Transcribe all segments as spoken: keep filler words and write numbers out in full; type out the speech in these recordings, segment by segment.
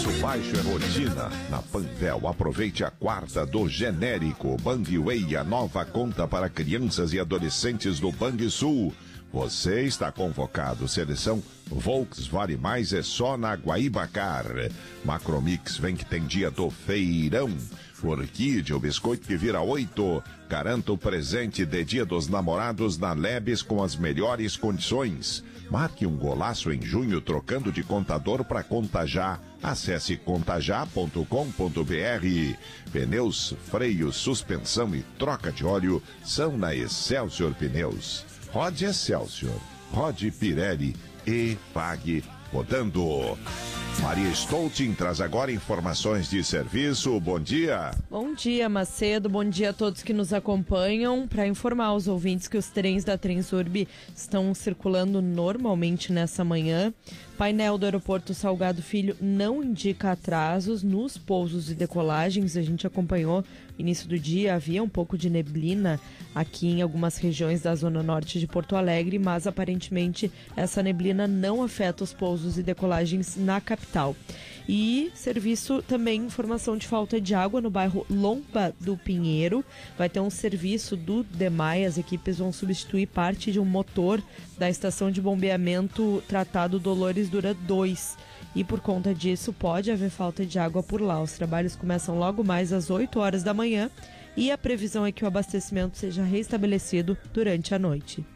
Preço baixo é rotina. Na Panvel, aproveite a quarta do genérico. Bangway, a nova conta para crianças e adolescentes do Banrisul. Você está convocado. Seleção Volks Vale Mais é só na Guaíbacar. Macromix, vem que tem dia do feirão. Orquídea, o biscoito que vira oito. Garanta o presente de Dia dos Namorados na Lebes com as melhores condições. Marque um golaço em junho trocando de contador para Contajá. Acesse contajá ponto com ponto br. Pneus, freios, suspensão e troca de óleo são na Excelsior Pneus. Rode Excelsior, rode Pirelli e pague rodando. Maria Stoltin traz agora informações de serviço. Bom dia. Bom dia, Macedo. Bom dia a todos que nos acompanham. Para informar os ouvintes que os trens da Transurb estão circulando normalmente nessa manhã. Painel do aeroporto Salgado Filho não indica atrasos nos pousos e decolagens. A gente acompanhou no início do dia, havia um pouco de neblina aqui em algumas regiões da zona norte de Porto Alegre, mas aparentemente essa neblina não afeta os pousos e decolagens na capital. E serviço também, informação de falta de água no bairro Lomba do Pinheiro. Vai ter um serviço do DEMAI, as equipes vão substituir parte de um motor da estação de bombeamento tratado Dolores Dura dois. E por conta disso pode haver falta de água por lá. Os trabalhos começam logo mais às oito horas da manhã e a previsão é que o abastecimento seja restabelecido durante a noite.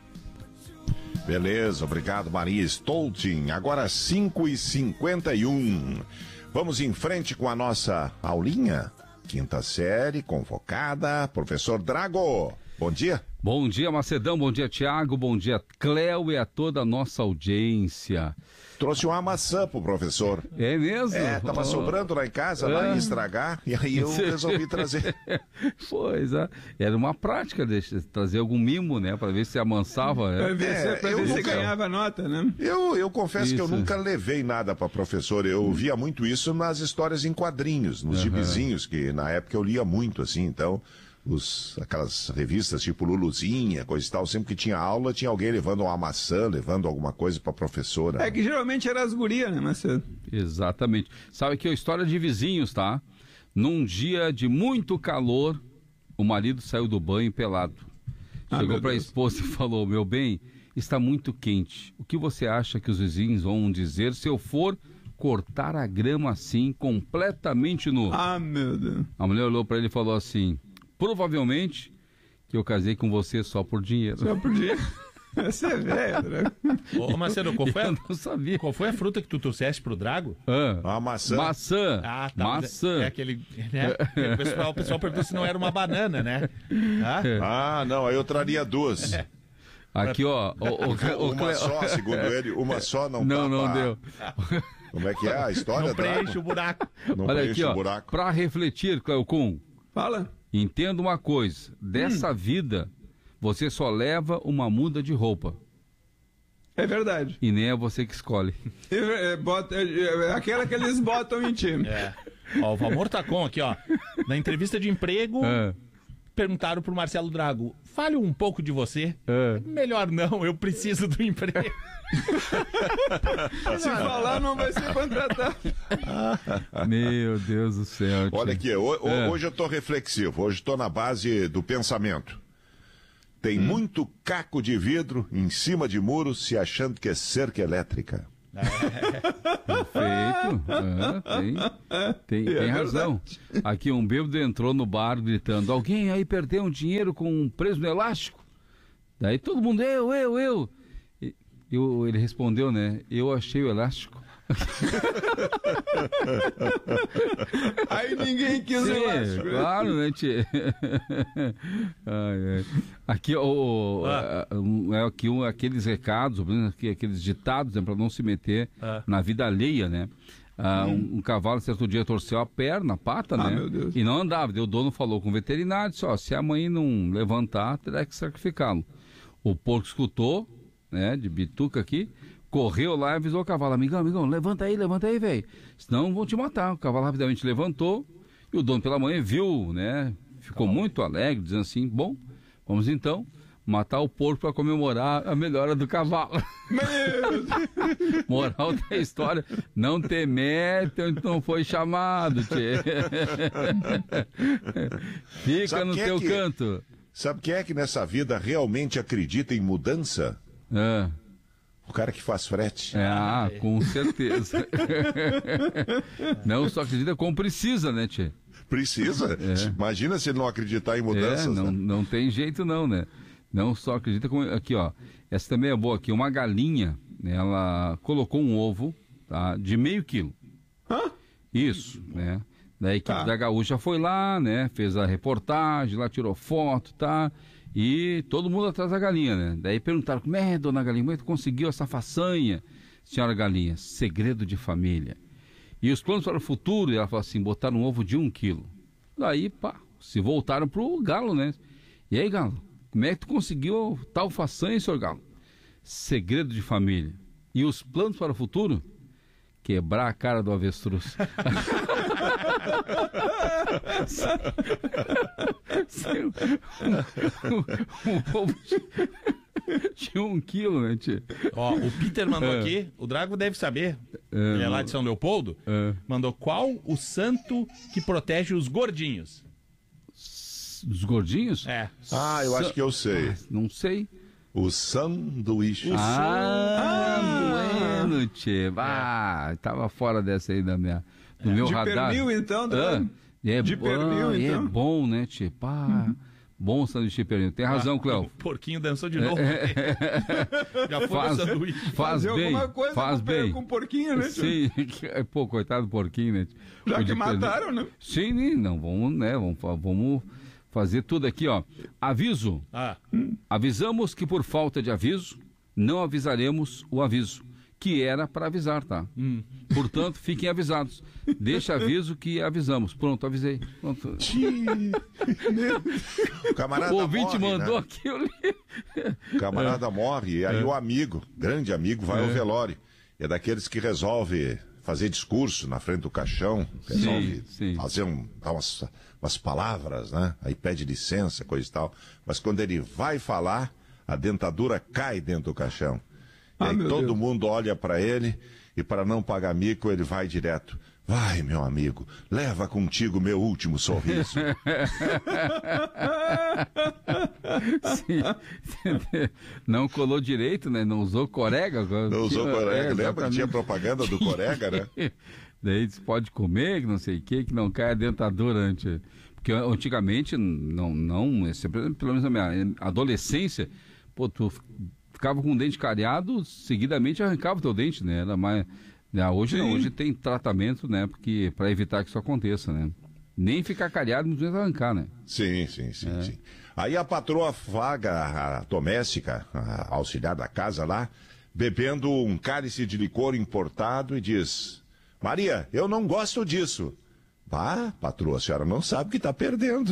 Beleza, obrigado Maria Stoltin. Agora cinco e cinquenta e um. Vamos em frente com a nossa aulinha. Quinta série, convocada, professor Drago. Bom dia. Bom dia, Macedão, bom dia, Tiago, bom dia, Cléo e a toda a nossa audiência. Trouxe uma maçã pro professor. É mesmo? É, tava oh. sobrando lá em casa, ah. lá ia estragar, e aí eu resolvi trazer. Pois é, era uma prática de trazer algum mimo, né, pra ver se amansava. Pra ver, é, se, pra ver se ganhava nota, né? Eu, eu confesso isso. que eu nunca levei nada pra professor, eu via muito isso nas histórias em quadrinhos, nos uhum. gibizinhos, que na época eu lia muito, assim, então... Os, aquelas revistas tipo Luluzinha, coisa e tal, sempre que tinha aula, tinha alguém levando uma maçã, levando alguma coisa pra professora. É que geralmente era as gurias, né, Marcelo? Exatamente. Sabe que é a história de vizinhos, tá? Num dia de muito calor, o marido saiu do banho pelado. Ah, Chegou pra esposa e falou: meu bem, está muito quente. O que você acha que os vizinhos vão dizer se eu for cortar a grama assim, completamente nu? Ah, meu Deus. A mulher olhou pra ele e falou assim: provavelmente que eu casei com você só por dinheiro. Só por dinheiro? Você é velho, né? Ô, Marcelo, qual foi, a, eu não sabia. qual foi a fruta que tu trouxeste pro Drago? Ah, a maçã. Maçã. Ah, tá. Maçã. É aquele... Né? O, pessoal, o pessoal perguntou se não era uma banana, né? Ah, ah não, aí eu traria duas. É. Aqui, ó. O, o, o, uma o... só, segundo ele, uma só não Não, tá não pra... deu. Como é que é a história? Não preenche Drago? o buraco. Não Olha preenche aqui, ó, o buraco. pra refletir, Cleocum. Fala. Entenda uma coisa, dessa hum. vida, você só leva uma muda de roupa. É verdade. E nem é você que escolhe. É, é, bota, é, é aquela que eles botam em time. É. Ó, o Valmor Tacon aqui, ó. Na entrevista de emprego, é. perguntaram pro Marcelo Drago: fale um pouco de você. É. Melhor não, eu preciso do emprego. Se falar, não vai ser contratado. Meu Deus do céu. Olha aqui, hoje, é. hoje eu tô reflexivo, hoje tô na base do pensamento. Tem hum. muito caco de vidro em cima de muros se achando que é cerca elétrica. É. Perfeito. É, tem tem, é tem razão. Aqui um bêbado entrou no bar gritando: alguém aí perdeu um dinheiro com um preso no elástico? Daí todo mundo, eu, eu, eu. Eu, ele respondeu, né? Eu achei o elástico. Aí ninguém quis Sim, o elástico. Claro, né, tchê? Ai, ai. Aqui, o, ah. é aqui um, aqueles recados, aqueles ditados, né, para não se meter ah. na vida alheia, né? Ah, hum. um, um cavalo certo dia torceu a perna, a pata, ah, né? Meu Deus. E não andava. Daí o dono falou com o veterinário, disse, ó, se a mãe não levantar, terá que sacrificá-lo. O porco escutou, né, de bituca aqui, correu lá e avisou o cavalo: amigão, amigão, levanta aí, levanta aí, velho, senão vão te matar. O cavalo rapidamente levantou e o dono pela manhã viu, né, ficou muito alegre, dizendo assim: bom, vamos então, matar o porco para comemorar a melhora do cavalo. Moral da história, não te mete onde não foi chamado, tchê. Fica sabe no teu é que, canto. Sabe quem é que nessa vida realmente acredita em mudança? É. O cara que faz frete. Ah, com certeza. Não só acredita como precisa, né, tchê? Precisa? É. Imagina se ele não acreditar em mudanças. É, não, né? não tem jeito não, né? Não só acredita como... Aqui, ó. Essa também é boa aqui. Uma galinha, né, ela colocou um ovo, tá, de meio quilo. Hã? Isso, né? Da equipe tá. da Gaúcha foi lá, né? Fez a reportagem, lá tirou foto, tá? E todo mundo atrás da galinha, né? Daí perguntaram, como é, dona Galinha, como é que tu conseguiu essa façanha, senhora Galinha? Segredo de família. E os planos para o futuro, ela falou assim, botaram um ovo de um quilo. Daí, pá, se voltaram pro Galo, né? E aí, Galo, como é que tu conseguiu tal façanha, senhor Galo? Segredo de família. E os planos para o futuro? Quebrar a cara do avestruz. um, um, um ovo de, de um quilo, né, tia? Ó, o Peter mandou é. aqui, o Drago deve saber, é, ele é lá de São Leopoldo, é. mandou qual o santo que protege os gordinhos? Os gordinhos? É. Ah, eu acho que eu sei. Ah, não sei. O sanduíche. Ah, ah, bueno, tchê. Ah, tava fora dessa aí da minha, do é. meu de radar. De pernil, então, ah, é, de pernil, ah, então. É bom, né, tchê? Pá, uhum. Bom sanduíche de pernil. Tem razão, ah, Cléo. O porquinho dançou de novo. Já foi faz, o sanduíche. Faz Fazer bem, alguma coisa faz com, bem. com porquinho, né, tio? Sim, pô, coitado do porquinho, né? Já que mataram, pernil. né? Sim, não, vamos, né, vamos, vamos fazer tudo aqui, ó. Aviso. Ah. Avisamos que por falta de aviso, não avisaremos o aviso, que era para avisar, tá? Hum. Portanto, fiquem avisados. Deixa aviso que avisamos. Pronto, avisei. Pronto. O camarada o ouvinte morre, mandou né? aqui, eu li. O camarada é. morre, e aí é. o amigo, grande amigo, vai é. ao velório. É daqueles que resolve fazer discurso na frente do caixão, resolve sim, sim. fazer um, dar umas, umas palavras, né? Aí pede licença, coisa e tal. Mas quando ele vai falar, a dentadura cai dentro do caixão. E ah, aí todo Deus. mundo olha para ele e para não pagar mico ele vai direto. Vai, meu amigo, leva contigo meu último sorriso. Sim. Não colou direito, né? Não usou corega. Não usou corega, é, lembra que tinha propaganda do corega, né? Daí você pode comer, que não sei o que, que não cai a dentadura antes. Porque antigamente, não, não, pelo menos na minha adolescência, pô, tu ficava com o dente cariado, seguidamente arrancava o teu dente, né? Era mais... Hoje não, hoje tem tratamento, né? Porque para evitar que isso aconteça, né? Nem ficar cariado, não precisa arrancar, né? Sim, sim, sim, é. sim. Aí a patroa vaga, a doméstica, a auxiliar da casa lá, bebendo um cálice de licor importado e diz: Maria, eu não gosto disso. Bah, patroa, a senhora não sabe que está perdendo.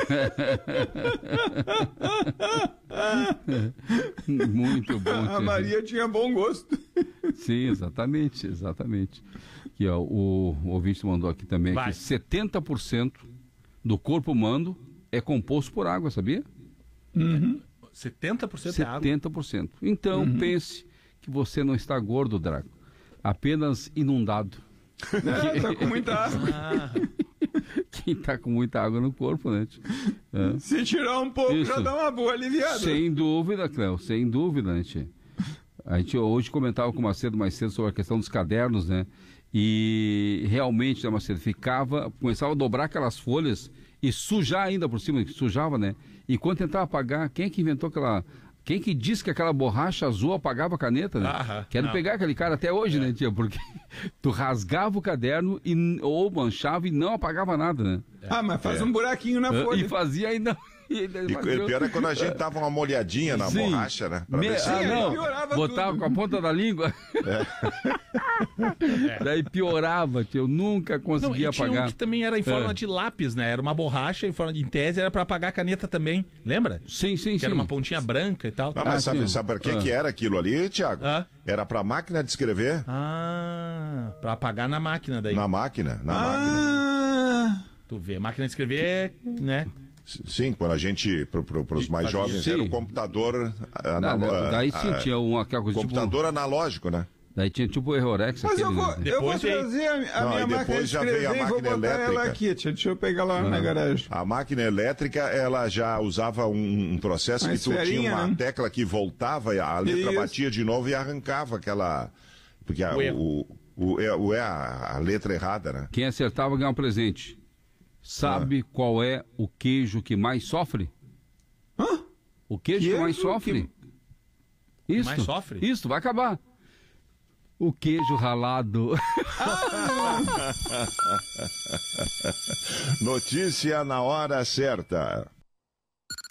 Muito bom. A Maria tinha bom gosto. Sim, exatamente, exatamente. Aqui, ó, o, o ouvinte mandou aqui também que setenta por cento do corpo humano é composto por água, sabia? Uhum. setenta por cento é água? setenta por cento. Então, uhum. pense que você não está gordo, Drago. Apenas inundado. É, tá com muita água. Ah. Quem tá com muita água no corpo, né? É. Se tirar um pouco, Isso. já dá uma boa aliviada. Sem dúvida, Cléo, sem dúvida, né, tia? A gente hoje comentava com o Macedo mais cedo sobre a questão dos cadernos, né? E realmente, né, Macedo, ficava, começava a dobrar aquelas folhas e sujar ainda por cima, sujava, né? E quando tentava apagar, quem é que inventou aquela... Quem que disse que aquela borracha azul apagava a caneta, né? Ah, Quero não. pegar aquele cara até hoje, é. né, tia? Porque tu rasgava o caderno e, ou manchava e não apagava nada, né? Ah, mas faz é. um buraquinho na folha. E fazia ainda... E, e pior é quando a gente dava uma molhadinha na Sim. borracha, né? Pra Me... ver se... Ah, não. Botava tudo. com a ponta da língua. É. Daí piorava, tio. Eu nunca conseguia não, e tinha apagar. Um que também era em forma é. de lápis, né? Era uma borracha em forma de... Em tese era pra apagar a caneta também. Lembra? Sim, sim, que sim. Era uma pontinha branca e tal. Não, mas ah, sabe, sabe para que, ah. que era aquilo ali, Tiago? Ah. Era pra máquina de escrever. Ah, pra apagar na máquina daí. Na máquina, na ah. máquina. Tu vê, máquina de escrever é, né? Sim, quando a gente, para pro, os mais jovens, sim. Era um computador analógico. Daí sim, a, tinha um, aquela coisa computador tipo... analógico, né? Daí tinha tipo o Errorex. Mas aquele, eu vou, né? eu vou Depois trazer a, a Não, minha e máquina de depois já veio a escrever e vou máquina botar ela elétrica. aqui. Tia. Deixa eu pegar lá na garagem. A máquina elétrica, ela já usava um, um processo Uma que tu esferinha, tinha uma né? tecla que voltava, e a letra Isso. batia de novo e arrancava aquela... Porque a, O erro. o, o, é, o, é a, a letra errada, né? Quem acertava ganhava um presente. Sabe ah. qual é o queijo que mais sofre? Hã? O queijo, queijo que mais sofre? Que... Isso. Mais sofre? Isso, vai acabar. O queijo ralado. Notícia na hora certa.